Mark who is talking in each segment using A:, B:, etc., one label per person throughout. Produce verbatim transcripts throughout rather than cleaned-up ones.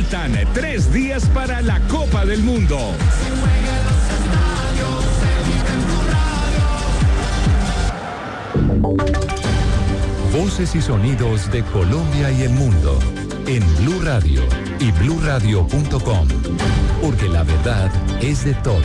A: Faltan tres días para la Copa del Mundo.
B: Voces y sonidos de Colombia y el mundo en Blue Radio y blue radio punto com, porque la verdad es de todos.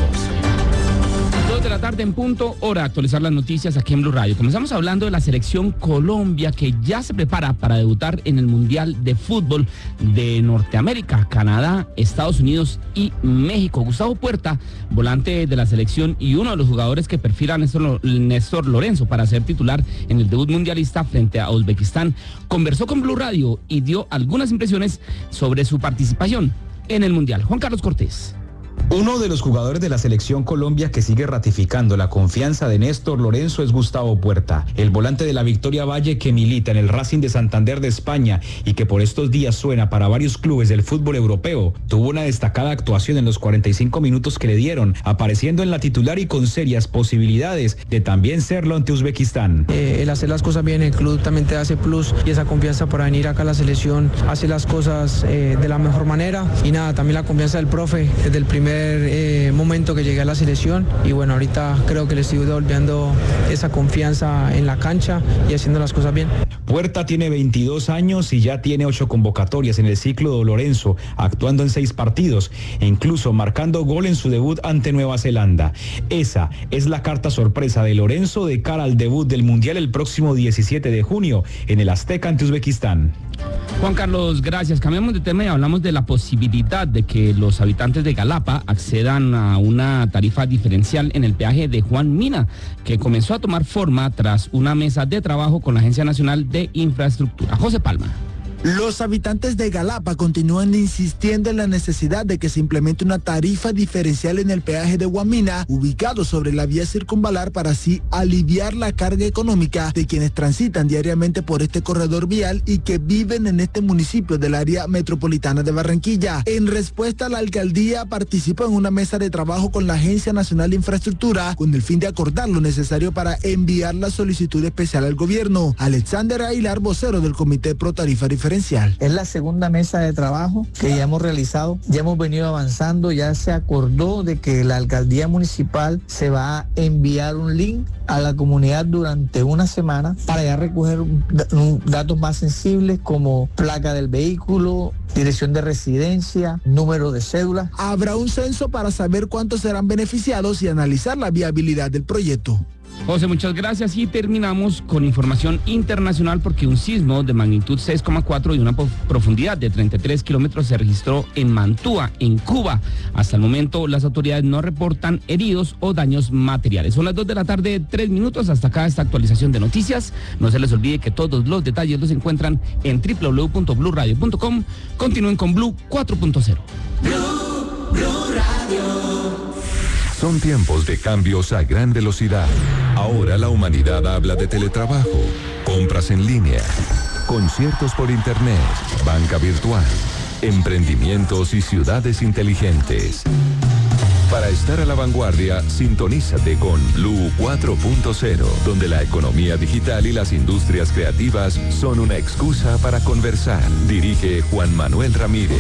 C: Dos de la tarde en punto, hora de actualizar las noticias aquí en Blue Radio. Comenzamos hablando de la selección Colombia, que ya se prepara para debutar en el Mundial de Fútbol de Norteamérica, Canadá, Estados Unidos y México. Gustavo Puerta, volante de la selección y uno de los jugadores que perfila a Néstor, Néstor Lorenzo para ser titular en el debut mundialista frente a Uzbekistán, conversó con Blue Radio y dio algunas impresiones sobre su participación en el Mundial. Juan Carlos Cortés.
D: Uno de los jugadores de la selección Colombia que sigue ratificando la confianza de Néstor Lorenzo es Gustavo Puerta, el volante de la Victoria Valle que milita en el Racing de Santander de España y que por estos días suena para varios clubes del fútbol europeo. Tuvo una destacada actuación en los cuarenta y cinco minutos que le dieron, apareciendo en la titular y con serias posibilidades de también serlo ante Uzbekistán.
E: Eh, el hacer las cosas bien, el club también te hace plus y esa confianza para venir acá a la selección, hace las cosas eh, de la mejor manera y nada, también la confianza del profe desde el primer Eh, momento que llegué a la selección y bueno, ahorita creo que le estoy devolviendo esa confianza en la cancha y haciendo las cosas bien.
D: Puerta tiene veintidós años y ya tiene ocho convocatorias en el ciclo de Lorenzo, actuando en seis partidos e incluso marcando gol en su debut ante Nueva Zelanda. Esa es la carta sorpresa de Lorenzo de cara al debut del Mundial el próximo diecisiete de junio en el Azteca ante Uzbekistán.
C: Juan Carlos, gracias. Cambiamos de tema y hablamos de la posibilidad de que los habitantes de Galapa accedan a una tarifa diferencial en el peaje de Juan Mina, que comenzó a tomar forma tras una mesa de trabajo con la Agencia Nacional de Infraestructura. José Palma.
F: Los habitantes de Galapa continúan insistiendo en la necesidad de que se implemente una tarifa diferencial en el peaje de Guamina, ubicado sobre la vía circunvalar, para así aliviar la carga económica de quienes transitan diariamente por este corredor vial y que viven en este municipio del área metropolitana de Barranquilla. En respuesta, la alcaldía participó en una mesa de trabajo con la Agencia Nacional de Infraestructura con el fin de acordar lo necesario para enviar la solicitud especial al gobierno. Alexander Aguilar, vocero del Comité Pro Tarifa Diferencial.
G: Es la segunda mesa de trabajo que ya hemos realizado, ya hemos venido avanzando, ya se acordó de que la alcaldía municipal se va a enviar un link a la comunidad durante una semana para ya recoger datos más sensibles como placa del vehículo, dirección de residencia, número de cédula.
F: Habrá un censo para saber cuántos serán beneficiados y analizar la viabilidad del proyecto.
C: José, muchas gracias y terminamos con información internacional porque un sismo de magnitud seis coma cuatro y una profundidad de treinta y tres kilómetros se registró en Mantua, en Cuba. Hasta el momento las autoridades no reportan heridos o daños materiales. Son las dos de la tarde, tres minutos. Hasta acá esta actualización de noticias. No se les olvide que todos los detalles los encuentran en doble u doble u doble u punto blue radio punto com. Continúen con Blue cuatro punto cero.
B: Blue, Blue Radio. Son tiempos de cambios a gran velocidad. Ahora la humanidad habla de teletrabajo, compras en línea, conciertos por internet, banca virtual, emprendimientos y ciudades inteligentes. Para estar a la vanguardia, sintonízate con Blue cuatro punto cero, donde la economía digital y las industrias creativas son una excusa para conversar. Dirige Juan Manuel Ramírez.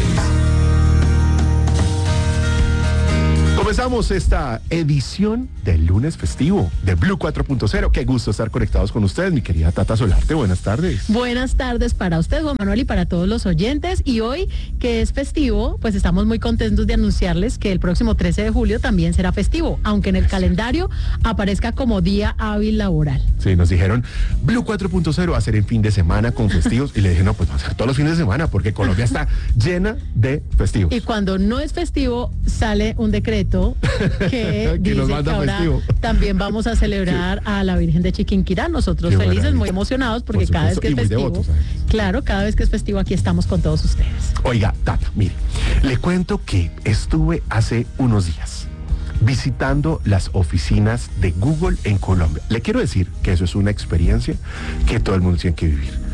H: Comenzamos esta edición del lunes festivo de Blue cuatro punto cero. Qué gusto estar conectados con ustedes, mi querida Tata Solarte. Buenas tardes.
I: Buenas tardes para usted, Juan Manuel, y para todos los oyentes. Y hoy, que es festivo, pues estamos muy contentos de anunciarles que el próximo trece de julio también será festivo, aunque en el calendario aparezca como día hábil laboral.
H: Sí, nos dijeron Blue cuatro punto cero va a ser en fin de semana con festivos. Y le dije, no, pues vamos a hacer todos los fines de semana porque Colombia está llena de festivos.
I: Y cuando no es festivo, sale un decreto que, que dice que ahora festivo. También vamos a celebrar sí. a la Virgen de Chiquinquirá. Nosotros Qué felices, maravilla. Muy emocionados porque Por cada vez que es festivo, devotos, claro, cada vez que es festivo aquí estamos con todos ustedes.
H: Oiga, Tata, mire, le cuento que estuve hace unos días visitando las oficinas de Google en Colombia. Le quiero decir que eso es una experiencia que todo el mundo tiene que vivir.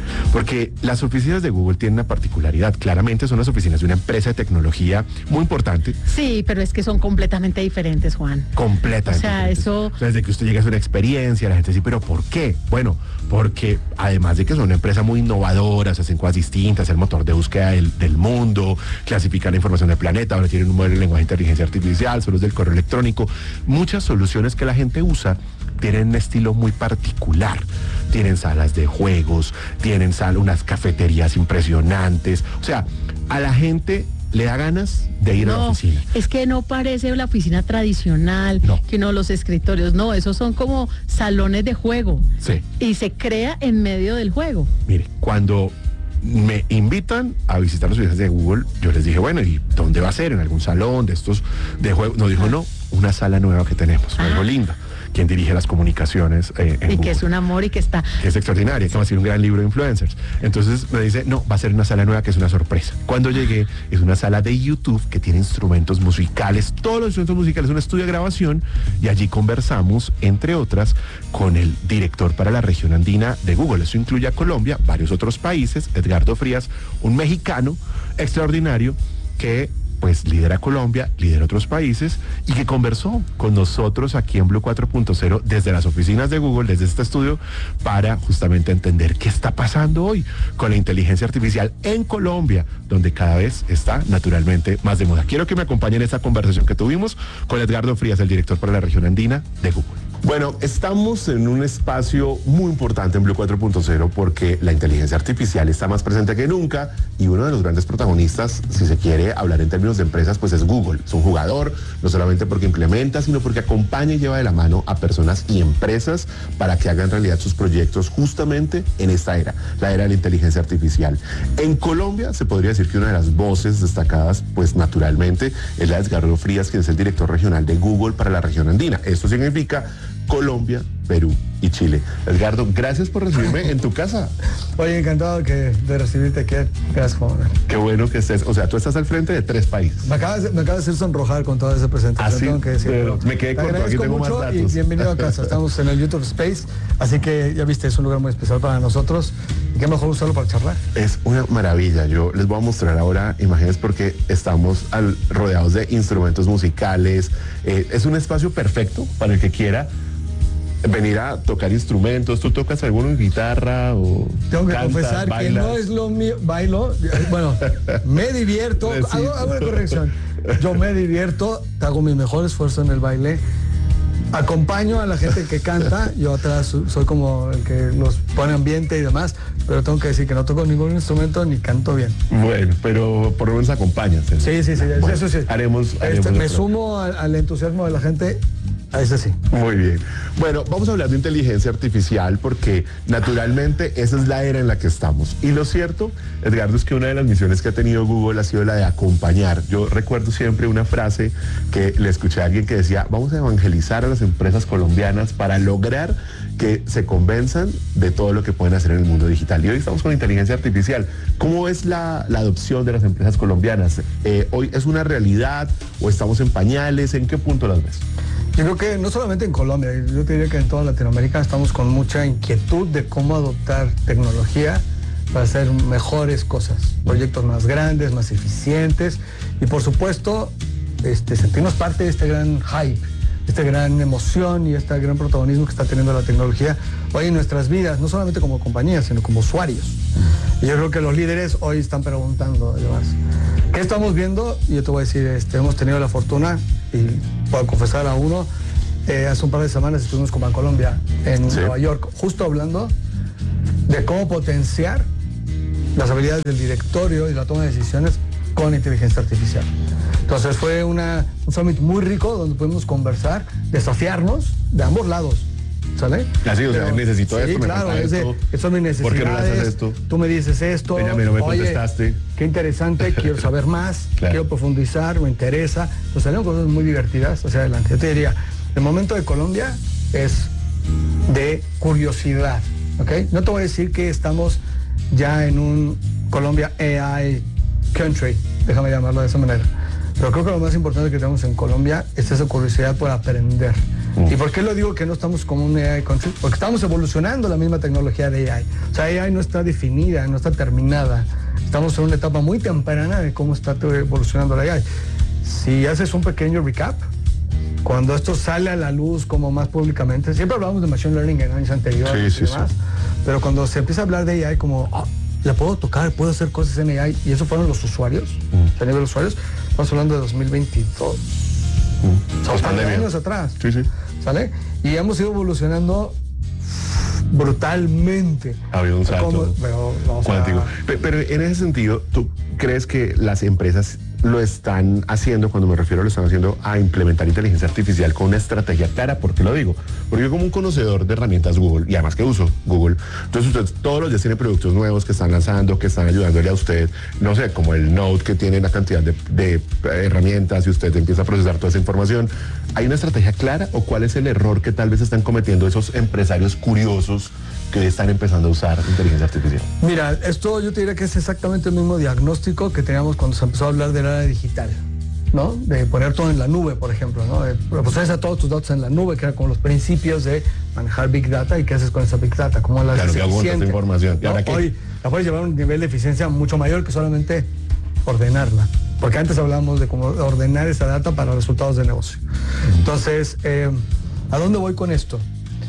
H: porque las oficinas de Google tienen una particularidad. Claramente son las oficinas de una empresa de tecnología muy importante.
I: Sí, pero es que son completamente diferentes, Juan.
H: Completamente.
I: O sea,
H: diferentes.
I: eso...
H: O sea, desde que usted llega a una experiencia, la gente dice, ¿pero por qué? Bueno, porque además de que son una empresa muy innovadora, hacen cosas distintas, el motor de búsqueda del, del mundo, clasificar la información del planeta, ahora tienen un modelo de lenguaje de inteligencia artificial, solo es del correo electrónico, muchas soluciones que la gente usa tienen un estilo muy particular. Tienen salas de juegos, tienen sal, unas cafeterías impresionantes. O sea, a la gente le da ganas de ir
I: no,
H: a la oficina.
I: Es que no parece la oficina tradicional,
H: no.
I: que no los escritorios, no, esos son como salones de juego.
H: Sí.
I: Y se crea en medio del juego.
H: Mire, cuando me invitan a visitar las oficinas de Google, yo les dije, bueno, ¿y dónde va a ser? ¿En algún salón de estos de juego? Nos dijo, no, una sala nueva que tenemos, ah. algo linda. Quien dirige las comunicaciones eh, en
I: y
H: Google.
I: Que es un amor y que está...
H: Que es extraordinaria, que va a ser un gran libro de influencers. Entonces me dice, no, va a ser una sala nueva que es una sorpresa. Cuando llegué, es una sala de YouTube que tiene instrumentos musicales, todos los instrumentos musicales, un estudio de grabación, y allí conversamos, entre otras, con el director para la región andina de Google. Eso incluye a Colombia, varios otros países, Edgardo Frías, un mexicano extraordinario que... pues lidera Colombia, lidera otros países y que conversó con nosotros aquí en Blue cuatro punto cero desde las oficinas de Google, desde este estudio, para justamente entender qué está pasando hoy con la inteligencia artificial en Colombia, donde cada vez está naturalmente más de moda. Quiero que me acompañen en esta conversación que tuvimos con Edgardo Frías, el director para la región andina de Google. Bueno, estamos en un espacio muy importante en Blue cuatro punto cero porque la inteligencia artificial está más presente que nunca y uno de los grandes protagonistas, si se quiere hablar en términos de empresas, pues es Google. Es un jugador, no solamente porque implementa, sino porque acompaña y lleva de la mano a personas y empresas para que hagan realidad sus proyectos justamente en esta era, la era de la inteligencia artificial. En Colombia se podría decir que una de las voces destacadas, pues naturalmente, es la de Edgardo Frías, quien es el director regional de Google para la región andina. Esto significa Colombia, Perú y Chile. Edgardo, gracias por recibirme en tu casa.
J: Oye, encantado que, de recibirte aquí. Gracias, Juan.
H: Qué bueno que estés, o sea, tú estás al frente de tres países.
J: Me acabas de, me acabas de hacer sonrojar con toda esa presentación.
H: ¿Ah, sí?
J: Tengo que decir,
H: pero me quedé corto, aquí tengo más datos.
J: Y bienvenido a casa, estamos en el YouTube Space, así que ya viste, es un lugar muy especial para nosotros. Y qué mejor usarlo para charlar.
H: Es una maravilla, yo les voy a mostrar ahora imágenes porque estamos al, rodeados de instrumentos musicales. Eh, es un espacio perfecto para el que quiera venir a tocar instrumentos. ¿Tú tocas alguno en guitarra o
J: tengo que
H: cantas,
J: confesar
H: bailas?
J: que no es lo mío, bailo, bueno, me divierto, sí, hago, hago una corrección, yo me divierto, hago mi mejor esfuerzo en el baile, acompaño a la gente que canta, yo atrás soy como el que los pone ambiente y demás, pero tengo que decir que no toco ningún instrumento ni canto bien.
H: Bueno, pero por lo menos acompañas. ¿eh?
J: Sí, sí, sí, bueno, eso sí.
H: Haremos, haremos
J: este, me sumo al, al entusiasmo de la gente. A ese sí.
H: Muy bien. Bueno, vamos a hablar de inteligencia artificial porque naturalmente esa es la era en la que estamos. Y lo cierto, Edgardo, es que una de las misiones que ha tenido Google ha sido la de acompañar. Yo recuerdo siempre una frase que le escuché a alguien que decía, vamos a evangelizar a las empresas colombianas para lograr que se convenzan de todo lo que pueden hacer en el mundo digital. Y hoy estamos con inteligencia artificial. ¿Cómo es la, la adopción de las empresas colombianas? Eh, ¿Hoy es una realidad o estamos en pañales? ¿En qué punto las ves?
J: Yo creo que no solamente en Colombia, yo te diría que en toda Latinoamérica estamos con mucha inquietud de cómo adoptar tecnología para hacer mejores cosas, proyectos más grandes, más eficientes y por supuesto este, sentirnos parte de este gran hype, esta gran emoción y este gran protagonismo que está teniendo la tecnología hoy en nuestras vidas, no solamente como compañías, sino como usuarios. Y yo creo que los líderes hoy están preguntando, además, ¿qué estamos viendo? Y yo te voy a decir, este, hemos tenido la fortuna, y puedo confesar a uno, eh, hace un par de semanas estuvimos con Bancolombia en sí. Nueva York, justo hablando de cómo potenciar las habilidades del directorio y la toma de decisiones con inteligencia artificial. Entonces fue una, un summit muy rico donde pudimos conversar, desafiarnos de ambos lados. ¿Sale?
H: Así, o sea,
J: Pero,
H: necesito
J: sí,
H: esto,
J: claro,
H: me
J: es de,
H: esto.
J: que son mis necesidades.
H: ¿Por qué no haces esto?
J: Tú me dices esto.
H: Ella me no me
J: Oye,
H: contestaste.
J: Qué interesante, quiero saber más,
H: claro.
J: Quiero profundizar, me interesa. Entonces salieron cosas muy divertidas hacia adelante. Yo te diría, el momento de Colombia es de curiosidad, ¿ok? No te voy a decir que estamos ya en un Colombia A I country, déjame llamarlo de esa manera. Pero creo que lo más importante que tenemos en Colombia es esa curiosidad por aprender. Mm. ¿Y por qué lo digo que no estamos como un A I country? Porque estamos evolucionando la misma tecnología de A I. O sea, A I no está definida, no está terminada. Estamos en una etapa muy temprana de cómo está evolucionando la A I. Si haces un pequeño recap, cuando esto sale a la luz como más públicamente, siempre hablamos de Machine Learning en años anteriores sí, y sí, demás, sí. pero cuando se empieza a hablar de A I como, oh, la puedo tocar, puedo hacer cosas en A I, y eso fueron los usuarios, mm. a nivel de usuarios, estamos hablando de dos mil veintidós, mm. son pandemia. años atrás,
H: sí, sí.
J: ¿sale? Y hemos ido evolucionando brutalmente.
H: Ha habido un salto
J: como, pero, no,
H: cuántico. Pero, pero en ese sentido, ¿tú crees que las empresas lo están haciendo, cuando me refiero lo están haciendo a implementar inteligencia artificial con una estrategia clara? ¿Por qué lo digo? Porque yo como un conocedor de herramientas Google, y además que uso Google, entonces usted todos los días tiene productos nuevos que están lanzando, que están ayudándole a usted, no sé, como el Note que tiene una cantidad de, de herramientas y usted empieza a procesar toda esa información. ¿Hay una estrategia clara o cuál es el error que tal vez están cometiendo esos empresarios curiosos que están empezando a usar inteligencia artificial?
J: Mira, esto yo te diría que es exactamente el mismo diagnóstico que teníamos cuando se empezó a hablar de la era digital, ¿no? De poner todo en la nube, por ejemplo, ¿no? De procesar todos tus datos en la nube, que era como los principios de manejar Big Data y qué haces con esa Big Data, cómo la haces
H: eficiente. Claro, que información. ¿Y ahora qué?
J: Hoy la puedes llevar a un nivel de eficiencia mucho mayor que solamente ordenarla. Porque antes hablábamos de cómo ordenar esa data para resultados de negocio. Entonces, eh, ¿a dónde voy con esto?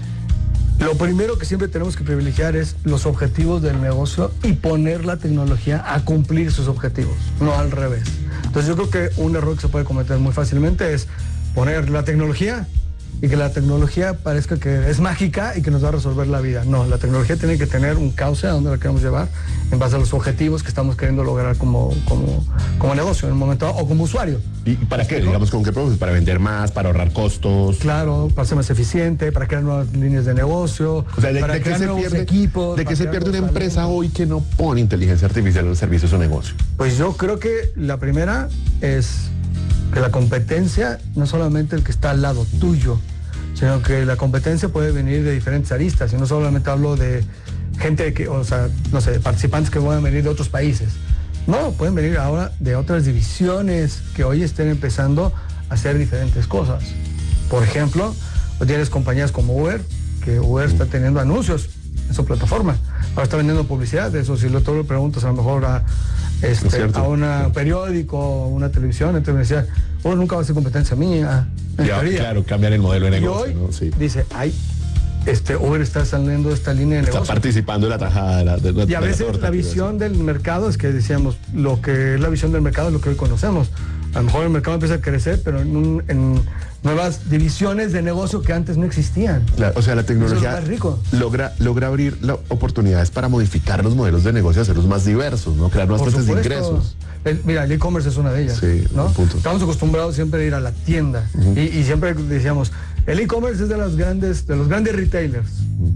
J: Lo primero que siempre tenemos que privilegiar es los objetivos del negocio y poner la tecnología a cumplir sus objetivos, no al revés. Entonces yo creo que un error que se puede cometer muy fácilmente es poner la tecnología y que la tecnología parezca que es mágica y que nos va a resolver la vida. No, la tecnología tiene que tener un cauce a donde la queremos llevar en base a los objetivos que estamos queriendo lograr como, como, como negocio en un momento dado, o como usuario.
H: ¿Y para qué? Digamos, ¿con qué productos? ¿Para vender más? ¿Para ahorrar costos?
J: Claro, para ser más eficiente, para crear nuevas líneas de negocio,
H: o sea, de,
J: para
H: de
J: crear
H: que
J: nuevos
H: pierde,
J: equipos.
H: ¿De qué se pierde una empresa hoy que no pone inteligencia artificial en el servicio de su negocio?
J: Pues yo creo que la primera es que la competencia no solamente el que está al lado tuyo, sino que la competencia puede venir de diferentes aristas. Y no solamente hablo de gente que, o sea, no sé, participantes que pueden venir de otros países. No, pueden venir ahora de otras divisiones que hoy estén empezando a hacer diferentes cosas. Por ejemplo, tienes compañías como Uber, que Uber está teniendo anuncios en su plataforma. Ahora está vendiendo publicidad, de eso si lo, tú le preguntas a lo mejor a, este, a un periódico, una televisión, entonces me decía, Uber nunca va a ser competencia mía.
H: Ya, claro, cambiar el modelo de negocio.
J: Y hoy
H: ¿no? Sí.
J: dice, ay, este Uber está saliendo de esta línea de negocio.
H: Está participando en la tajada de la, de, de,
J: y a veces la, la visión del mercado es que decíamos, lo que es la visión del mercado es lo que hoy conocemos. A lo mejor el mercado empieza a crecer, pero en, un, en nuevas divisiones de negocio que antes no existían.
H: La, o sea, la tecnología
J: es más rico.
H: logra logra abrir la, oportunidades para modificar los modelos de negocio, hacerlos más diversos, ¿no? Crear nuevas fuentes de ingresos.
J: El, mira, el e-commerce es una de ellas,
H: sí,
J: ¿no? Estamos acostumbrados siempre a ir a la tienda uh-huh. y, y siempre decíamos, el e-commerce es de los grandes, de los grandes retailers.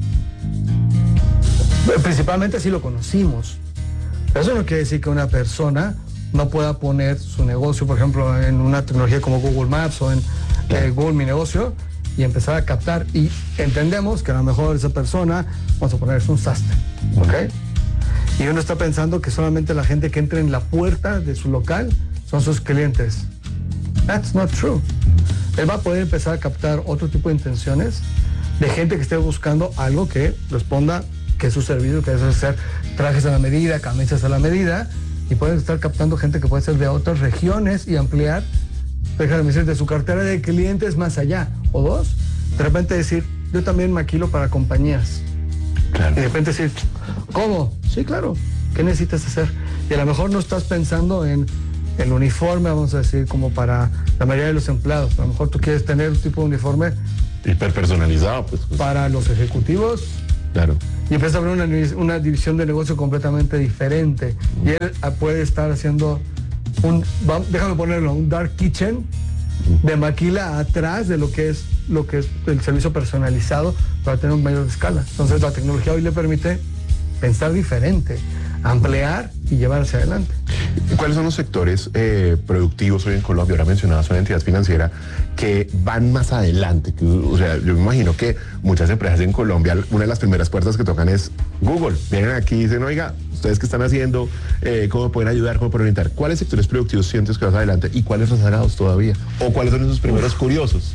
J: Uh-huh. Principalmente así lo conocimos. Eso no quiere decir que una persona no pueda poner su negocio, por ejemplo, en una tecnología como Google Maps o en eh, Google Mi Negocio y empezar a captar. Y entendemos que a lo mejor esa persona, vamos a poner, es un sastre, ¿ok? Y uno está pensando que solamente la gente que entra en la puerta de su local son sus clientes. That's not true. Él va a poder empezar a captar otro tipo de intenciones de gente que esté buscando algo que responda que es su servicio, que es hacer trajes a la medida, camisas a la medida, y pueden estar captando gente que puede ser de otras regiones y ampliar, déjame decir, de su cartera de clientes más allá. O dos, de repente decir, yo también maquilo para compañías. Claro. Y de repente decir, ¿cómo? Sí, claro. ¿Qué necesitas hacer? Y a lo mejor no estás pensando en el uniforme, vamos a decir, como para la mayoría de los empleados. A lo mejor tú quieres tener un tipo de uniforme
H: hiperpersonalizado, pues, pues.
J: para los ejecutivos.
H: Claro.
J: Y empieza a abrir una, una división de negocio completamente diferente. Y él puede estar haciendo un, déjame ponerlo, un dark kitchen de maquila atrás de lo que es lo que es el servicio personalizado para tener un mayor escala. Entonces la tecnología hoy le permite pensar diferente, ampliar y llevar hacia adelante.
H: ¿Cuáles son los sectores eh, productivos hoy en Colombia? Ahora mencionabas una entidad financiera que van más adelante. Que, o sea, yo me imagino que muchas empresas en Colombia, una de las primeras puertas que tocan es Google. Vienen aquí y dicen, oiga, ¿ustedes qué están haciendo? Eh, ¿Cómo pueden ayudar? ¿Cómo pueden orientar? ¿Cuáles sectores productivos sientes que vas adelante y cuáles rezagados todavía? ¿O cuáles son esos primeros Uf. curiosos?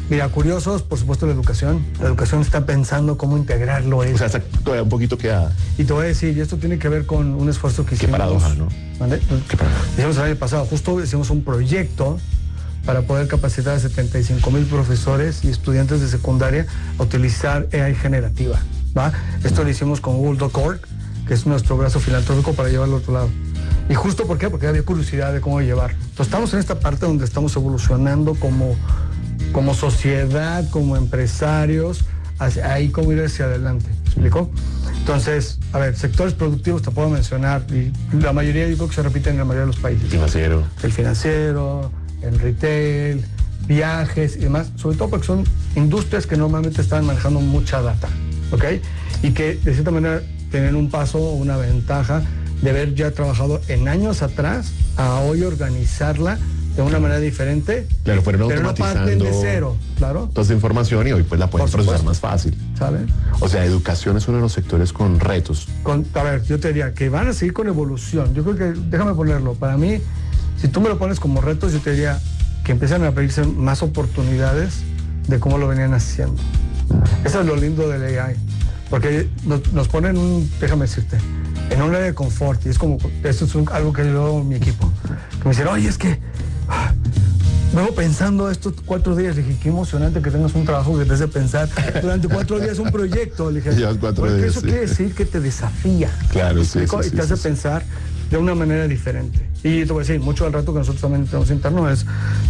J: Mira, curiosos, por supuesto, la educación. La educación está pensando cómo integrarlo.
H: O sea, está todavía un poquito queda.
J: Y te voy a decir, y esto tiene que ver con un esfuerzo que hicimos.
H: Qué paradoja, ¿no?
J: ¿Vale?
H: Qué paradoja.
J: Hicimos el año pasado, justo hicimos un proyecto para poder capacitar a setenta y cinco mil profesores y estudiantes de secundaria a utilizar A I generativa, ¿va? Esto lo hicimos con Google punto org, que es nuestro brazo filantrópico para llevarlo al otro lado. ¿Y justo por qué? Porque había curiosidad de cómo llevarlo. Entonces estamos en esta parte donde estamos evolucionando como, como sociedad, como empresarios, hacia ahí cómo ir hacia adelante. ¿Me explico? Entonces, a ver, sectores productivos te puedo mencionar, y la mayoría yo creo que se repiten en la mayoría de los países.
H: Financiero.
J: El financiero, el retail, viajes y demás, sobre todo porque son industrias que normalmente están manejando mucha data, ¿ok? Y que de cierta manera tienen un paso o una ventaja de haber ya trabajado en años atrás a hoy organizarla de una manera diferente.
H: Claro, fueron
J: pero
H: automatizando.
J: No parten de cero, claro.
H: Toda esa información y hoy pues la pueden procesar más fácil.
J: ¿Sabes?
H: O sea, educación es uno de los sectores con retos.
J: Con, a ver, yo te diría que van a seguir con evolución. Yo creo que, déjame ponerlo, para mí, si tú me lo pones como retos, yo te diría que empiezan a abrirse más oportunidades de cómo lo venían haciendo. Eso es lo lindo del A I. Porque nos, nos ponen un, déjame decirte, en un área de confort, y es como, esto es un, algo que yo hago en mi equipo, que me dicen, oye, es que ah, vengo pensando estos cuatro días. Le dije, qué emocionante que tengas un trabajo que te hace pensar durante cuatro días un proyecto. Le dije,
H: llevas cuatro
J: porque
H: días,
J: eso
H: sí.
J: quiere decir que te desafía.
H: Claro, sí, sí,
J: Y
H: sí,
J: te hace
H: sí,
J: pensar de una manera diferente. Y te voy a decir, mucho del rato que nosotros también tenemos interno es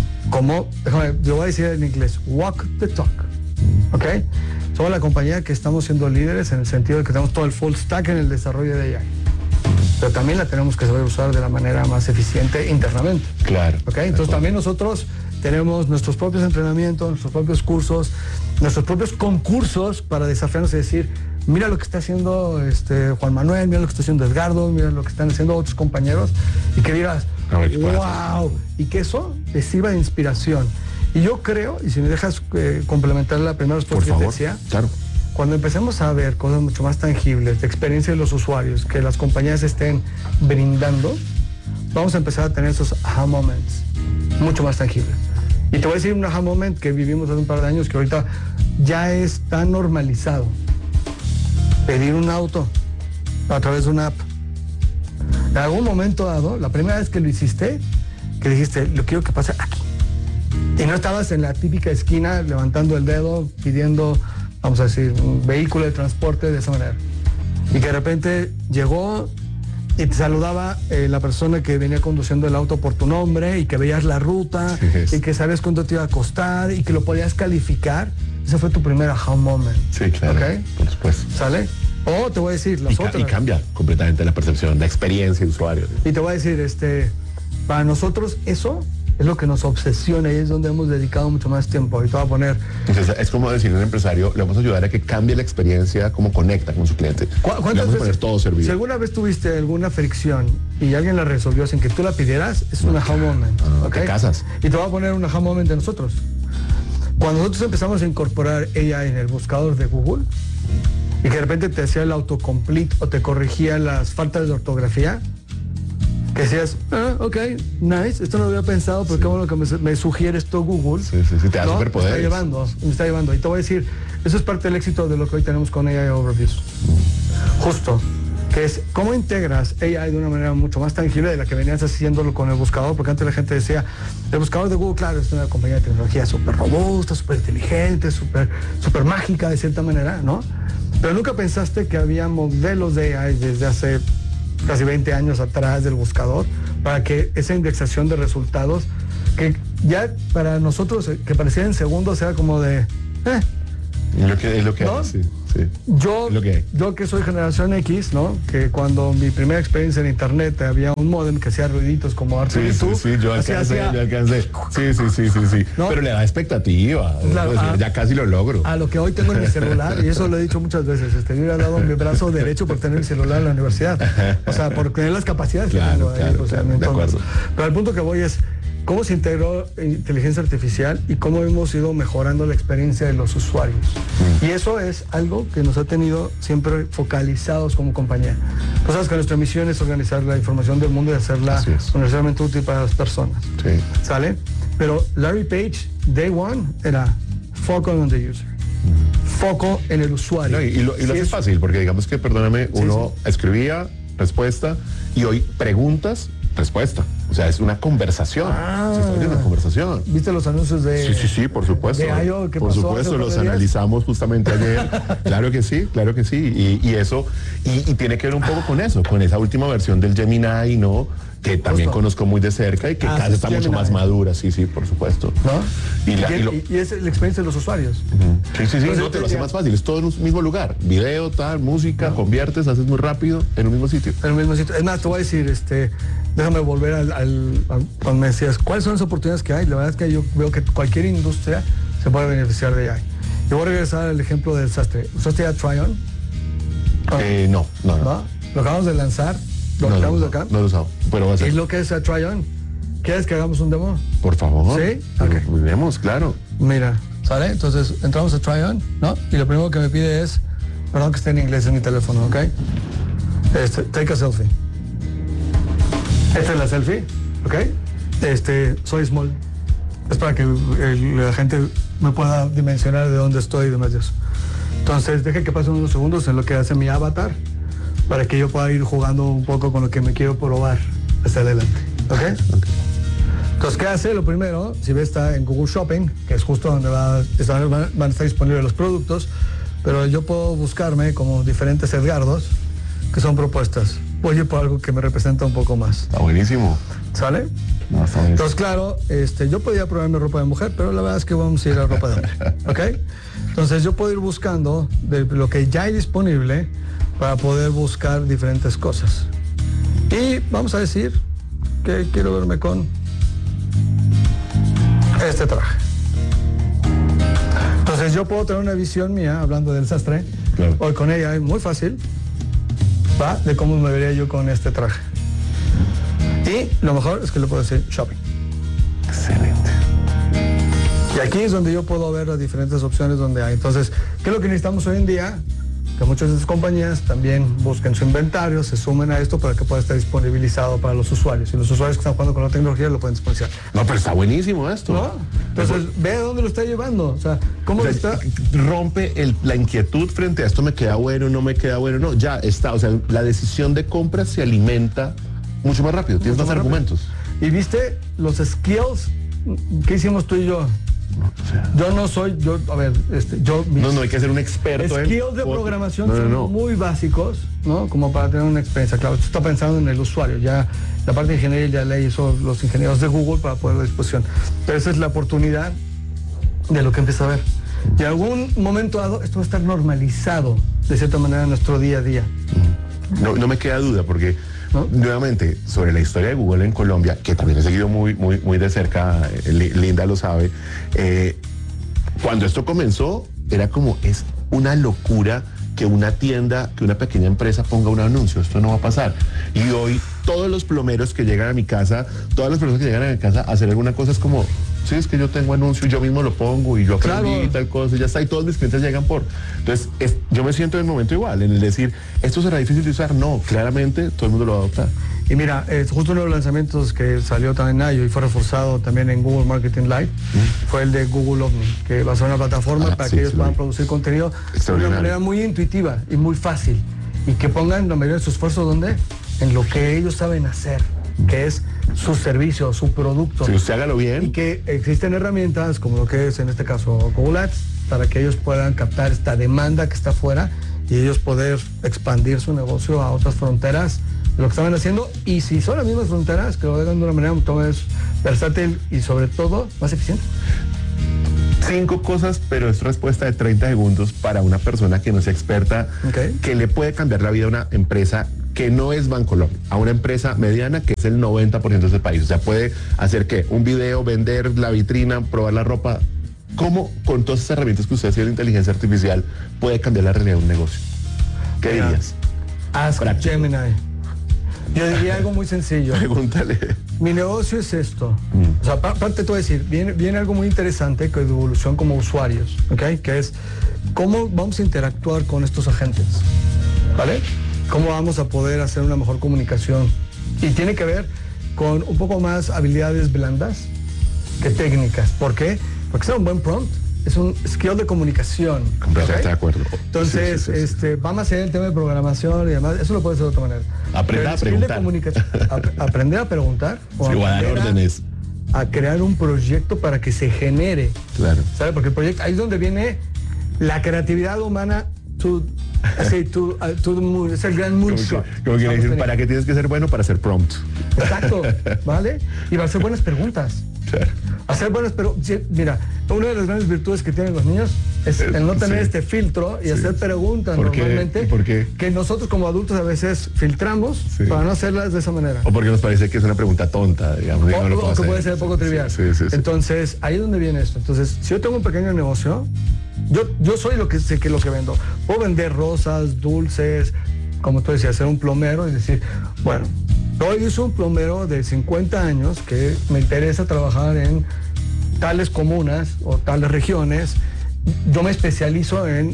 J: como, déjame, yo voy a decir en inglés, walk the talk, ¿ok? Somos la compañía que estamos siendo líderes en el sentido de que tenemos todo el full stack en el desarrollo de A I. Pero también la tenemos que saber usar de la manera más eficiente internamente.
H: Claro.
J: ¿Ok? Entonces también nosotros tenemos nuestros propios entrenamientos, nuestros propios cursos, nuestros propios concursos para desafiarnos y decir, mira lo que está haciendo este Juan Manuel, mira lo que está haciendo Edgardo, mira lo que están haciendo otros compañeros, y que digas, wow, y que eso te sirva de inspiración. Y yo creo, y si me dejas eh, complementar la primera respuesta que te decía,
H: claro.
J: Cuando empecemos a ver cosas mucho más tangibles de experiencia de los usuarios que las compañías estén brindando, vamos a empezar a tener esos aha moments mucho más tangibles. Y te voy a decir un aha moment que vivimos hace un par de años que ahorita ya es tan normalizado. Pedir un auto a través de una app. En algún momento dado, la primera vez que lo hiciste, que dijiste, lo quiero que pase aquí. Y no estabas en la típica esquina levantando el dedo, pidiendo, vamos a decir, un vehículo de transporte de esa manera. Y que de repente llegó y te saludaba eh, la persona que venía conduciendo el auto por tu nombre y que veías la ruta sí, y que sabes cuánto te iba a costar y que lo podías calificar. Ese fue tu primer aha moment.
H: Sí, claro.
J: ¿Okay?
H: Por supuesto.
J: ¿Sale? O te voy a decir las
H: y,
J: otras.
H: Y cambia completamente la percepción, la experiencia de usuario.
J: Y te voy a decir, este, para nosotros eso es lo que nos obsesiona y es donde hemos dedicado mucho más tiempo. Y te voy a poner...
H: Entonces, es como decirle al empresario, le vamos a ayudar a que cambie la experiencia, cómo conecta con su cliente. Le vamos a poner todo servido.
J: Si alguna vez tuviste alguna fricción y alguien la resolvió sin que tú la pidieras, es un aha moment.
H: Ah, ¿okay? Te casas.
J: Y te voy a poner un aha moment de nosotros. Cuando nosotros empezamos a incorporar A I en el buscador de Google y que de repente te hacía el autocomplete o te corregía las faltas de ortografía, que decías, ah, ok, nice, esto no lo había pensado, pero sí. Qué bueno que me, me sugiere esto Google.
H: Sí, sí, sí, te da
J: ¿no?
H: superpoderes.
J: Me está llevando, me está llevando. Y te voy a decir, eso es parte del éxito de lo que hoy tenemos con A I Overviews. Mm. Justo, que es cómo integras A I de una manera mucho más tangible de la que venías haciéndolo con el buscador, porque antes la gente decía, el buscador de Google, claro, es una compañía de tecnología súper robusta, súper inteligente, súper súper mágica de cierta manera, ¿no? Pero nunca pensaste que había modelos de A I desde hace casi veinte años atrás del buscador, para que esa indexación de resultados, que ya para nosotros, que parecía en segundos, era como de... Eh,
H: es lo que, es lo que
J: ¿no?
H: hay, sí, sí.
J: Yo,
H: lo que hay.
J: yo que soy generación X, ¿no? Que cuando mi primera experiencia en internet había un modem que hacía ruiditos como Arthur
H: sí,
J: y tú.
H: Sí, sí, yo alcancé,
J: hacía,
H: yo alcancé. Sí, sí, sí, sí, sí. ¿No? Pero le da expectativa. Claro, pues, a, ya casi lo logro.
J: A lo que hoy tengo en mi celular, y eso lo he dicho muchas veces, este, yo hubiera dado mi brazo derecho por tener mi celular en la universidad. O sea, por tener las capacidades
H: claro,
J: que tengo
H: claro,
J: ahí. O sea,
H: claro, de acuerdo.
J: Pero al punto que voy es, cómo se integró inteligencia artificial y cómo hemos ido mejorando la experiencia de los usuarios. Mm. Y eso es algo que nos ha tenido siempre focalizados como compañía. Pues sabes que nuestra misión es organizar la información del mundo y hacerla universalmente útil para las personas.
H: Sí.
J: ¿Sale? Pero Larry Page, day one, era foco on the user. Foco en el usuario.
H: No, y, y lo, y lo
J: sí,
H: haces fácil, porque digamos que, perdóname, uno
J: sí, sí.
H: escribía, respuesta, y hoy preguntas, respuesta. O sea, es una conversación.
J: Ah,
H: Se está haciendo una conversación.
J: ¿Viste los anuncios de
H: Sí, sí, sí, por supuesto.
J: de I O que
H: por
J: pasó
H: supuesto,
J: hace
H: los
J: días?
H: analizamos justamente ayer. Claro que sí, claro que sí. Y, y eso, y, y tiene que ver un poco con eso, con esa última versión del Gemini, ¿no? Que también
J: Justo.
H: conozco muy de cerca y que
J: Ah,
H: cada
J: sí,
H: vez está mucho
J: Gemini.
H: más madura, sí, sí, por supuesto.
J: ¿No?
H: Y, la,
J: y,
H: y lo-
J: y- y es la experiencia de los usuarios.
H: Sí, sí, sí,
J: Entonces,
H: no,
J: yo
H: te lo
J: te
H: hace
J: diría-
H: más fácil, es todo en un mismo lugar. Video, tal, música, conviertes, haces muy rápido en un mismo sitio.
J: En el mismo sitio. Es más, te voy a decir, este, déjame volver al, al, al- cuando me decías, ¿cuáles son las oportunidades que hay? La verdad es que yo veo que cualquier industria se puede beneficiar de ella. Yo voy a regresar al ejemplo del sastre. ¿Usaste ya Try-On?
H: Eh, no, no, no.
J: ¿No? Lo acabamos de lanzar, lo
H: No,
J: acabamos
H: no,
J: de acá.
H: no lo he usado, pero va a ser.
J: Es lo que es a Try-On. ¿Quieres que hagamos un demo?
H: Por favor.
J: ¿Sí?
H: Lo
J: Ok.
H: Vemos, claro.
J: Mira, ¿sale? Entonces entramos a Try-On, ¿no? Y lo primero que me pide es, perdón que esté en inglés en mi teléfono, ¿ok? Este, take a selfie. Esta es la selfie, ¿ok? Este, soy small. Es para que el- la gente me pueda dimensionar de dónde estoy y demás de eso. Entonces, deje que pasen unos segundos en lo que hace mi avatar para que yo pueda ir jugando un poco con lo que me quiero probar hacia adelante, ¿ok?
H: Ok.
J: Entonces, ¿qué hace? Lo primero, si ves, está en Google Shopping, que es justo donde va, están- van, van a estar disponibles los productos, pero yo puedo buscarme como diferentes Edgardos, que son propuestas. Voy a ir por algo que me representa un poco más.
H: Está buenísimo.
J: ¿Sale?
H: No, está buenísimo.
J: Entonces, claro, este, yo podía probarme ropa de mujer, pero la verdad es que vamos a ir a ropa de hombre, ¿ok? Entonces, yo puedo ir buscando de lo que ya hay disponible para poder buscar diferentes cosas. Y vamos a decir que quiero verme con este traje. Entonces yo puedo tener una visión mía, hablando del sastre,
H: Claro.
J: hoy con ella es muy fácil, ¿va? De cómo me vería yo con este traje. Y lo mejor es que le puedo decir shopping.
H: Excelente.
J: Y aquí es donde yo puedo ver las diferentes opciones donde hay. Entonces, ¿qué es lo que necesitamos hoy en día? Que muchas de estas compañías también busquen su inventario, se sumen a esto para que pueda estar disponibilizado para los usuarios. Y los usuarios que están jugando con la tecnología lo pueden exponenciar.
H: No, pero está buenísimo esto.
J: ¿No? Entonces, ve a dónde lo está llevando. O sea, ¿cómo
H: O
J: lo
H: sea,
J: está?
H: rompe el- la inquietud frente a esto me queda bueno, no me queda bueno, no, ya está, o sea, la decisión de compra se alimenta mucho más rápido, tienes
J: Mucho
H: más
J: más
H: argumentos.
J: Y viste los skills que hicimos tú y yo.
H: O sea,
J: Yo no soy, yo, a ver, este, yo mis
H: no, no hay que ser un experto en
J: skills de
H: foto.
J: programación
H: No, no,
J: son
H: no.
J: muy básicos, ¿no? Como para tener una experiencia. Claro, tú estás pensando en el usuario. Ya la parte de ingeniería ya la hizo los ingenieros de Google para poner a disposición. Pero esa es la oportunidad de lo que empieza a ver. Y en algún momento dado esto va a estar normalizado de cierta manera en nuestro día a día.
H: No, no me queda duda porque
J: ¿No?
H: nuevamente sobre la historia de Google en Colombia, que también he seguido muy, muy, muy de cerca, eh, Li- Linda lo sabe, eh, cuando esto comenzó era como es una locura que una tienda, que una pequeña empresa ponga un anuncio, esto no va a pasar. Y hoy todos los plomeros que llegan a mi casa, todas las personas que llegan a mi casa a hacer alguna cosa es como, sí, es que yo tengo anuncio, yo mismo lo pongo y yo aprendí
J: Claro.
H: y tal cosa, y ya está, y todos mis clientes llegan por. Entonces, es- yo me siento en el momento igual, en el decir, ¿esto será difícil de usar? No, claramente todo el mundo lo va a adoptar.
J: Y mira, eh, justo uno de los lanzamientos que salió también en I O y fue reforzado también en Google Marketing Live fue el de Google Omni, que va a ser una plataforma
H: Ah,
J: para
H: sí,
J: que ellos
H: sí lo
J: puedan
H: vi.
J: producir contenido de una
H: Extraordinario.
J: manera muy intuitiva y muy fácil. Y que pongan la mayoría de su esfuerzo, ¿dónde? En lo que ellos saben hacer, que es su servicio, su producto.
H: Si usted hágalo
J: Y
H: bien,
J: que existen herramientas como lo que es en este caso Google Ads para que ellos puedan captar esta demanda que está afuera y ellos poder expandir su negocio a otras fronteras de lo que estaban haciendo, y si son las mismas fronteras, que lo hagan de una manera mucho más versátil y sobre todo más eficiente.
H: cinco cosas, pero es respuesta de treinta segundos para una persona que no sea experta,
J: Ok.
H: que le puede cambiar la vida a una empresa que no es Bancolombia, a una empresa mediana que es el noventa por ciento de ese país. O sea, puede hacer ¿qué? Un video, vender la vitrina, probar la ropa. ¿Cómo con todas esas herramientas que usted hace de inteligencia artificial puede cambiar la realidad de un negocio? ¿Qué
J: Mira,
H: dirías?
J: Ask
H: Práctico.
J: Gemini. Yo diría algo muy sencillo.
H: Pregúntale.
J: Mi negocio es esto. O sea, pa- aparte te voy a decir, viene, viene algo muy interesante que es de evolución como usuarios, ¿ok? Que es cómo vamos a interactuar con estos agentes, ¿vale? Cómo vamos a poder hacer una mejor comunicación. Y tiene que ver con un poco más habilidades blandas que técnicas. ¿Por qué? Porque sea un buen prompt es un skill de comunicación.
H: Completamente ¿okay? de acuerdo.
J: Entonces, sí, sí, sí, este, sí. vamos a hacer el tema de programación y demás, eso lo puedes hacer de otra manera.
H: Aprender a preguntar.
J: A, aprender a preguntar.
H: O sí, a dar órdenes.
J: A, a crear un proyecto para que se genere.
H: Claro.
J: ¿Sabes? Porque el proyecto, ahí es donde viene la creatividad humana. To, así, to, uh, to the moon, es el gran moonshot.
H: Como que decir, ¿para qué tienes que ser bueno? Para hacer prompt.
J: Exacto, ¿vale? Y para hacer buenas preguntas.
H: Claro.
J: Hacer buenas preguntas. Mira, una de las grandes virtudes que tienen los niños es el no tener sí. este filtro y sí. hacer preguntas
H: ¿Por
J: normalmente.
H: Qué? ¿Por qué?
J: Que nosotros como adultos a veces filtramos sí. para no hacerlas de esa manera.
H: O porque nos parece que es una pregunta tonta, digamos.
J: O,
H: no
J: o que puede ser poco trivial.
H: Sí, sí, sí,
J: Entonces, ahí es donde viene esto. Entonces, si yo tengo un pequeño negocio, Yo, yo soy lo que sé que lo que vendo. Puedo vender rosas, dulces, como tú decías, ser un plomero y decir, bueno, hoy soy un plomero de cincuenta años que me interesa trabajar en tales comunas o tales regiones. Yo me especializo en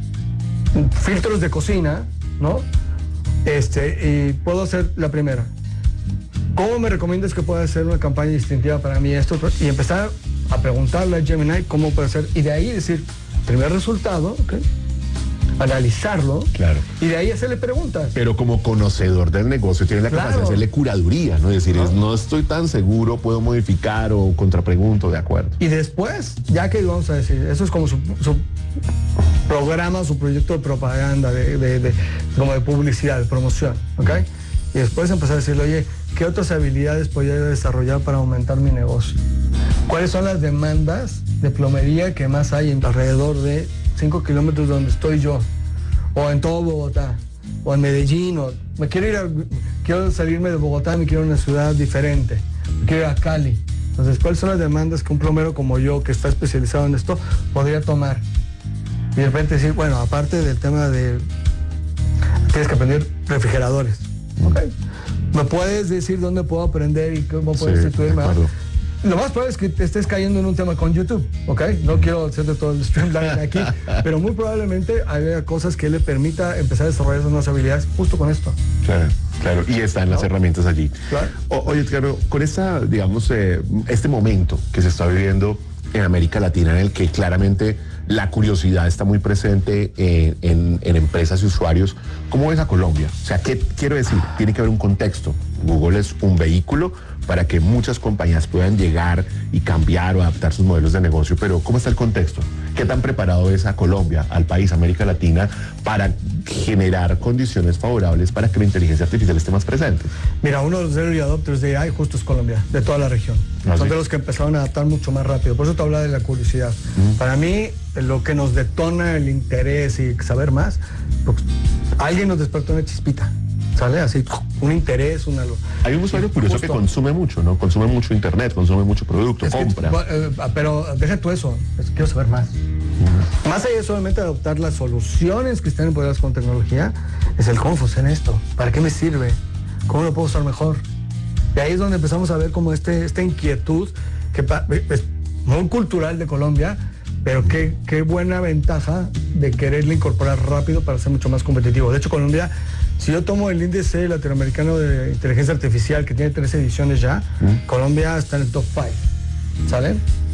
J: filtros de cocina, ¿no? Este, y puedo hacer la primera. ¿Cómo me recomiendas que pueda hacer una campaña distintiva para mí esto? Y empezar a preguntarle a Gemini cómo puede ser. Y de ahí decir, primer resultado, ¿okay? Analizarlo,
H: claro.
J: y de ahí hacerle preguntas.
H: Pero como conocedor del negocio tiene la capacidad claro. de hacerle curaduría, ¿no? Es decir, ¿no? Es, no estoy tan seguro, puedo modificar o contrapregunto, de acuerdo.
J: Y después, ya que vamos a decir, eso es como su, su programa, su proyecto de propaganda, de, de, de, como de publicidad, de promoción, ¿ok? Y después empezar a decirle, oye, ¿qué otras habilidades podría desarrollar para aumentar mi negocio? ¿Cuáles son las demandas de plomería que más hay en alrededor de cinco kilómetros de donde estoy yo? O en todo Bogotá, o en Medellín, o me quiero ir a, quiero salirme de Bogotá, me quiero ir a una ciudad diferente, me quiero ir a Cali. Entonces, ¿cuáles son las demandas que un plomero como yo, que está especializado en esto, podría tomar? Y de repente decir, bueno, aparte del tema de, tienes que aprender refrigeradores, ¿ok? ¿Me puedes decir dónde puedo aprender y cómo puedo
H: sí,
J: instituirme? Lo más probable es que te estés cayendo en un tema con YouTube, ¿ok? No quiero hacerte todo el streamline aquí, pero muy probablemente haya cosas que le permita empezar a desarrollar esas nuevas habilidades justo con esto.
H: Claro, claro, y están las ¿no? herramientas allí.
J: Claro.
H: O, oye, claro, con esta, digamos, eh, este momento que se está viviendo en América Latina, en el que claramente la curiosidad está muy presente en, en, en empresas y usuarios, ¿cómo ves a Colombia? O sea, ¿qué quiero decir? Tiene que haber un contexto. Google es un vehículo para que muchas compañías puedan llegar y cambiar o adaptar sus modelos de negocio, pero ¿cómo está el contexto? ¿Qué tan preparado es a Colombia, al país, América Latina, para generar condiciones favorables para que la inteligencia artificial esté más presente?
J: Mira, uno de los early adopters de A I justo es Colombia, de toda la región. ¿Ah, Son sí? de los que empezaron a adaptar mucho más rápido. Por eso te hablaba de la curiosidad. Uh-huh. Para mí, lo que nos detona el interés y saber más, pues, alguien nos despertó una chispita. ¿Sale? Así, un interés, una...
H: Hay un usuario curioso justo. que consume mucho, ¿no? Consume mucho internet, consume mucho producto, es compra.
J: Que, eh, pero deja tú eso, es, quiero saber más. Uh-huh. Más allá de solamente adoptar las soluciones que están empoderadas con tecnología, es el cómo funciona esto, para qué me sirve, cómo lo puedo usar mejor. Y ahí es donde empezamos a ver como este, esta inquietud, que es muy cultural de Colombia, pero qué, qué buena ventaja de quererle incorporar rápido para ser mucho más competitivo. De hecho, Colombia... Si yo tomo el índice latinoamericano de inteligencia artificial, que tiene tres ediciones ya, ¿Mm? Colombia está en el top cinco, ¿sale?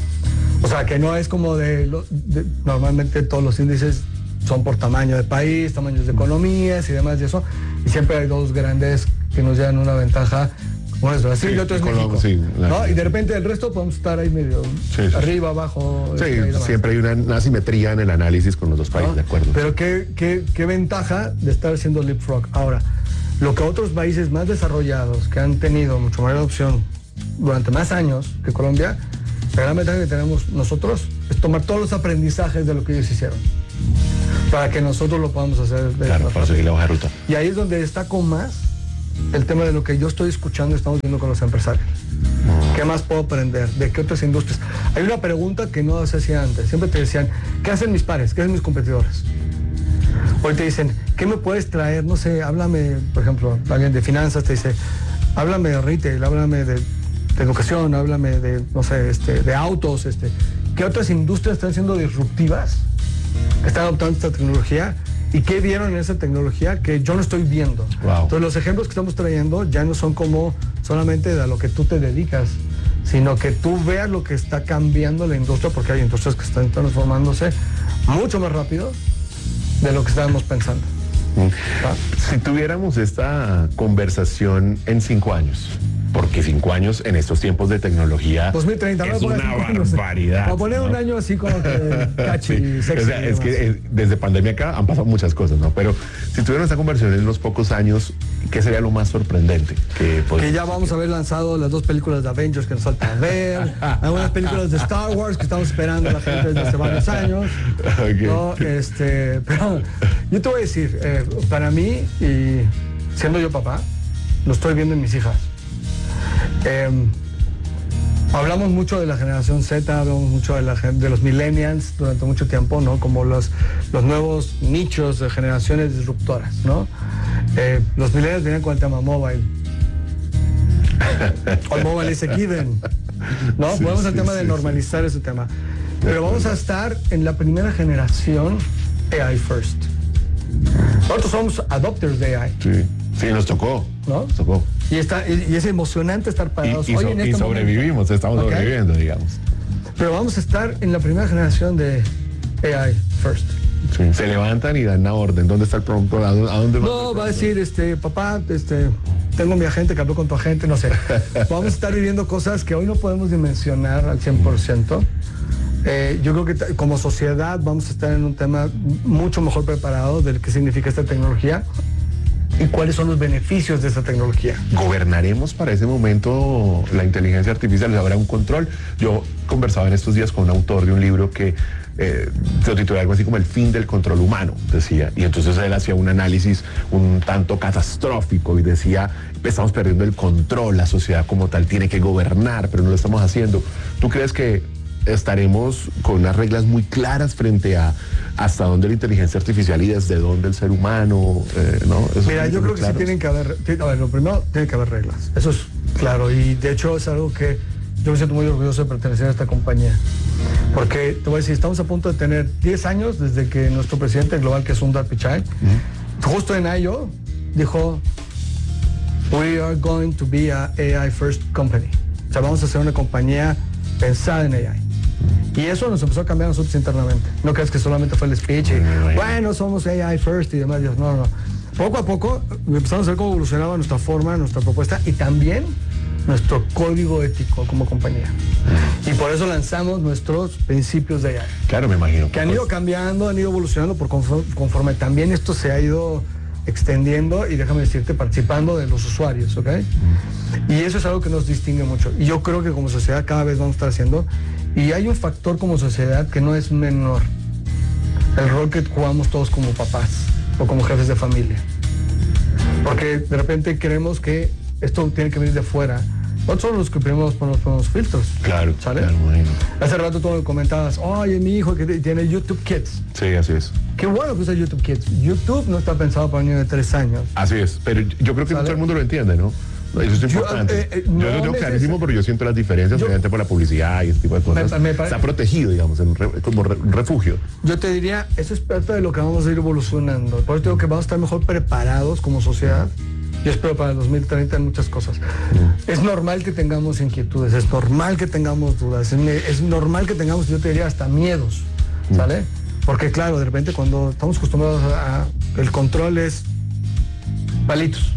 J: O sea, que no es como de, de... Normalmente todos los índices son por tamaño de país, tamaños de economías y demás y eso, y siempre hay dos grandes que nos llevan una ventaja. Uno es Brasil sí, y otro es México, sí, ¿no? Y de repente el resto podemos estar ahí medio sí, sí. arriba, abajo.
H: Sí, siempre hay una, una asimetría en el análisis con los dos países,
J: ¿no?
H: De acuerdo.
J: Pero qué, qué, qué ventaja de estar haciendo leapfrog. Ahora, lo que otros países más desarrollados, que han tenido mucho mayor adopción durante más años que Colombia, la gran ventaja que tenemos nosotros es tomar todos los aprendizajes de lo que ellos hicieron, para que nosotros lo podamos hacer. De
H: claro, para seguir la hoja de ruta.
J: Y ahí es donde destaco más el tema de lo que yo estoy escuchando y estamos viendo con los empresarios. ¿Qué más puedo aprender? ¿De qué otras industrias? Hay una pregunta que no se hacía antes. Siempre te decían, ¿qué hacen mis pares? ¿Qué hacen mis competidores? Hoy te dicen, ¿qué me puedes traer? No sé, háblame, por ejemplo, alguien de finanzas te dice, háblame de retail, háblame de, de educación, háblame de, no sé, este, de autos. Este. ¿Qué otras industrias están siendo disruptivas? Están adoptando esta tecnología. ¿Y qué vieron en esa tecnología que yo no estoy viendo?
H: Wow.
J: Entonces los ejemplos que estamos trayendo ya no son como solamente a lo que tú te dedicas, sino que tú veas lo que está cambiando la industria, porque hay industrias que están transformándose mucho más rápido de lo que estábamos pensando.
H: Si tuviéramos esta conversación en cinco años, porque cinco años en estos tiempos de tecnología
J: dos mil treinta,
H: es una barbaridad.
J: Para poner
H: ¿no?
J: un año así como que cachi,
H: sí.
J: sexy.
H: O sea, es que eh, desde pandemia acá han pasado muchas cosas, ¿no? Pero si tuviéramos esta conversación en unos pocos años, ¿qué sería lo más sorprendente? Que, pues,
J: que ya vamos a haber lanzado las dos películas de Avengers que nos faltan ver, algunas películas de Star Wars que estamos esperando a la gente desde hace varios años. Okay. ¿No? Este, pero yo te voy a decir, eh, para mí, y siendo yo papá, lo estoy viendo en mis hijas. Eh, hablamos mucho de la generación Z, hablamos mucho de, la, de los millennials durante mucho tiempo, ¿no? Como los, los nuevos nichos de generaciones disruptoras, ¿no? Eh, los millennials venían con el tema mobile. O mobile is a given, ¿no? Sí, Volvemos sí, al tema sí, de normalizar sí. ese tema. Pero vamos a estar en la primera generación A I first. Nosotros somos adopters de A I.
H: Sí, sí, nos tocó. ¿No? Nos tocó.
J: Y, está, y es emocionante estar parados
H: y, y,
J: hoy
H: so,
J: en este
H: y sobrevivimos,
J: momento.
H: estamos okay. sobreviviendo, digamos.
J: Pero vamos a estar en la primera generación de A I first.
H: Sí. Se levantan y dan una orden. ¿Dónde está el pronto? ¿A dónde va?
J: No, va a decir, este, papá, este, tengo mi agente que habló con tu agente, no sé. Vamos a estar viviendo cosas que hoy no podemos dimensionar al cien por ciento. Eh, yo creo que t- como sociedad vamos a estar en un tema mucho mejor preparado del que significa esta tecnología y cuáles son los beneficios de esta tecnología.
H: ¿Gobernaremos para ese momento la inteligencia artificial? ¿Habrá un control? Yo conversaba en estos días con un autor de un libro que eh, se titulaba algo así como El fin del control humano, decía, y entonces él hacía un análisis un tanto catastrófico y decía, estamos perdiendo el control, la sociedad como tal tiene que gobernar, pero no lo estamos haciendo. ¿Tú crees que estaremos con unas reglas muy claras frente a hasta dónde la inteligencia artificial y desde dónde el ser humano, eh, ¿no? Eso
J: Mira, yo creo que claros. sí tienen que haber, a ver, lo primero, tiene que haber reglas, eso es claro, y de hecho es algo que yo me siento muy orgulloso de pertenecer a esta compañía, porque te voy a decir, estamos a punto de tener diez años desde que nuestro presidente global, que es Sundar Pichai, uh-huh. justo en I O, dijo, we are going to be a A I first company, o sea, vamos a ser una compañía pensada en A I. Y eso nos empezó a cambiar a nosotros internamente. No crees que solamente fue el speech y, bueno, somos A I first y demás. No, no. Poco a poco empezamos a ver cómo evolucionaba nuestra forma, nuestra propuesta y también nuestro código ético como compañía. Y por eso lanzamos nuestros principios de A I.
H: Claro, me imagino.
J: Que han ido cambiando, han ido evolucionando por conforme, conforme también esto se ha ido extendiendo y déjame decirte, participando de los usuarios, ¿ok? Mm. Y eso es algo que nos distingue mucho. Y yo creo que como sociedad cada vez vamos a estar haciendo. Y hay un factor como sociedad que no es menor. El rol que jugamos todos como papás o como jefes de familia. Porque de repente creemos que esto tiene que venir de fuera. Nosotros somos los que primero ponemos, ponemos filtros.
H: Claro,
J: ¿sale?
H: Claro, bueno.
J: Hace rato tú me comentabas, oye, mi hijo que tiene YouTube Kids.
H: Sí, así es.
J: Qué bueno que usa YouTube Kids. YouTube no está pensado para un niño de tres años.
H: Así es, pero yo creo que no todo el mundo lo entiende, ¿no? Eso es importante. Yo, eh, eh, no yo lo tengo clarísimo, pero yo siento las diferencias, yo, obviamente por la publicidad y ese tipo de cosas. Me, me Está protegido, digamos, en un re, como re, un refugio.
J: Yo te diría, eso es parte de lo que vamos a ir evolucionando. Por eso digo que vamos a estar mejor preparados como sociedad. Yo espero para el dos mil treinta en muchas cosas. Mm. Es normal que tengamos inquietudes, es normal que tengamos dudas, es, es normal que tengamos, yo te diría, hasta miedos, ¿sale? Mm. Porque claro, de repente cuando estamos acostumbrados a, a el control es palitos.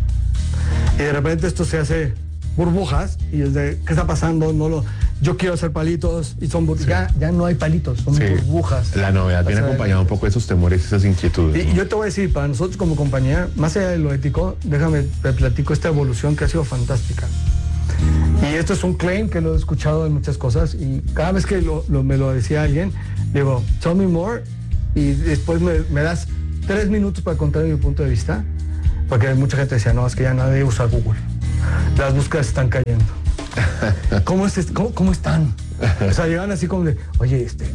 J: Y de repente esto se hace burbujas y es de, ¿qué está pasando? No lo, yo quiero hacer palitos y son sí. ya, ya no hay palitos, son sí. burbujas.
H: La novedad viene acompañada un poco de esos temores y esas inquietudes.
J: Y,
H: ¿no?
J: y yo te voy a decir, para nosotros como compañía, más allá de lo ético, déjame te platico esta evolución que ha sido fantástica. Y esto es un claim que lo he escuchado en muchas cosas y cada vez que lo, lo, me lo decía alguien, digo, tell me more y después me, me das tres minutos para contar mi punto de vista. Porque mucha gente decía, no, es que ya nadie usa Google. Las búsquedas están cayendo. ¿Cómo, es este, cómo, ¿Cómo están? O sea, llegan así como de, oye, este,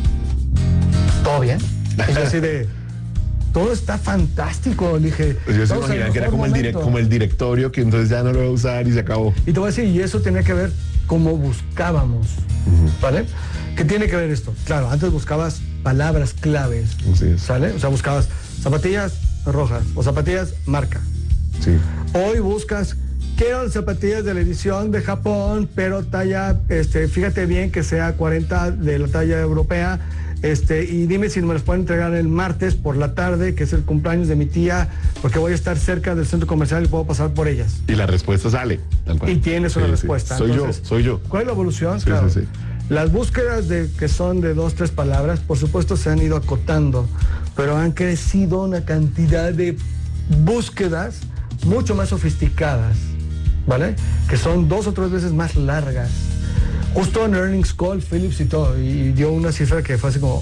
J: ¿todo bien? Y yo así de, todo está fantástico. Le dije,
H: pues yo se imaginaba que era como el, direct, como el directorio, que entonces ya no lo voy a usar y se acabó.
J: Y te voy a decir, y eso tenía que ver cómo buscábamos, uh-huh. ¿vale? ¿Qué tiene que ver esto? Claro, antes buscabas palabras claves, sí, ¿sale? O sea, buscabas zapatillas rojas o zapatillas marca.
H: Sí.
J: Hoy buscas quiero zapatillas de la edición de Japón, pero talla, este, fíjate bien que sea cuarenta de la talla europea, este, y dime si me las pueden entregar el martes por la tarde, que es el cumpleaños de mi tía, porque voy a estar cerca del centro comercial y puedo pasar por ellas.
H: Y la respuesta sale.
J: Tal cual. Y tienes sí, una sí. respuesta.
H: Soy Entonces, yo, soy yo.
J: ¿Cuál es la evolución?
H: Sí,
J: claro.
H: sí, sí.
J: Las búsquedas de que son de dos, tres palabras, por supuesto se han ido acotando, pero han crecido una cantidad de búsquedas mucho más sofisticadas, ¿vale? Que son dos o tres veces más largas. Justo en Earnings Call, Philips y todo, y dio una cifra que fue así como...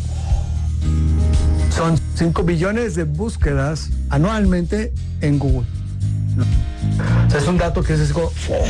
J: Son cinco billones de búsquedas anualmente en Google. O sea, es un dato que es así como...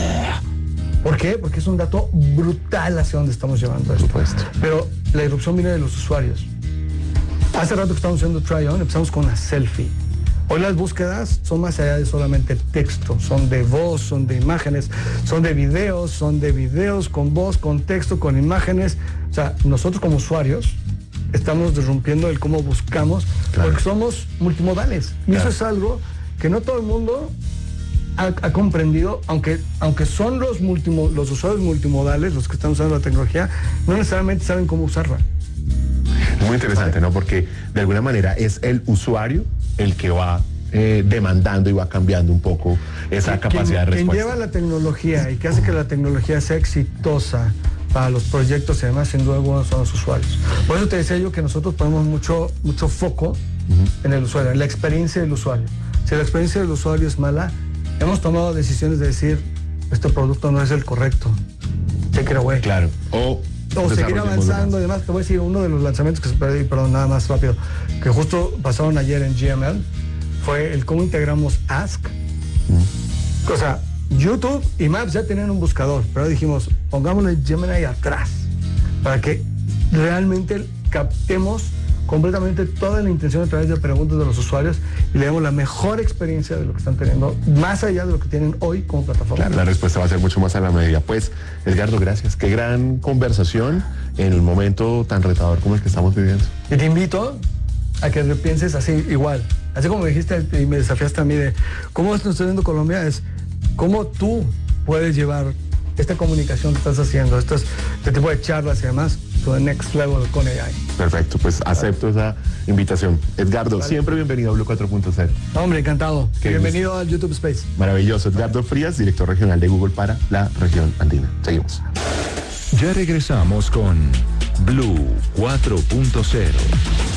J: ¿Por qué? Porque es un dato brutal hacia donde estamos llevando esto.
H: Por supuesto.
J: Pero la irrupción viene de los usuarios. Hace rato que estamos haciendo try-on, empezamos con una selfie. Hoy las búsquedas son más allá de solamente texto, son de voz, son de imágenes, son de videos, son de videos con voz, con texto, con imágenes. O sea, nosotros como usuarios estamos disrumpiendo el cómo buscamos, claro. porque somos multimodales. Y claro. eso es algo que no todo el mundo ha, ha comprendido, aunque, aunque son los, multimo, los usuarios multimodales, los que están usando la tecnología, no necesariamente saben cómo usarla.
H: Muy interesante, ¿no? Porque de alguna manera es el usuario el que va eh, demandando y va cambiando un poco esa capacidad
J: quien,
H: de respuesta.
J: Quien lleva la tecnología y que hace que la tecnología sea exitosa para los proyectos y además sin duda alguna son los usuarios. Por eso te decía yo que nosotros ponemos mucho, mucho foco uh-huh. en el usuario, en la experiencia del usuario. Si la experiencia del usuario es mala, hemos tomado decisiones de decir, este producto no es el correcto. Take it away.
H: Claro. O
J: O seguir avanzando y demás. Te voy a decir uno de los lanzamientos que se perdí, perdón, nada más rápido, que justo pasaron ayer en G M L, fue el cómo integramos Ask. Mm. O sea, YouTube y Maps ya tenían un buscador, pero dijimos, pongámosle Gemini atrás, para que realmente captemos completamente toda la intención a través de preguntas de los usuarios y le demos la mejor experiencia de lo que están teniendo, más allá de lo que tienen hoy como plataforma.
H: Claro, la respuesta va a ser mucho más a la medida. Pues, Edgardo, gracias. Qué gran conversación en un momento tan retador como el que estamos viviendo.
J: Y te invito a que repienses así, igual. Así como me dijiste y me desafiaste a mí de cómo está sucediendo Colombia, es cómo tú puedes llevar esta comunicación que estás haciendo, estos, este tipo de charlas y demás, to the next level con A I.
H: Perfecto, pues acepto esa invitación. Edgardo, vale. Siempre bienvenido a Blue cuatro punto cero.
J: Hombre, encantado. Qué bienvenido al YouTube Space.
H: Maravilloso. Edgardo vale. Frías, director regional de Google para la región andina. Seguimos.
B: Ya regresamos con Blue cuatro punto cero.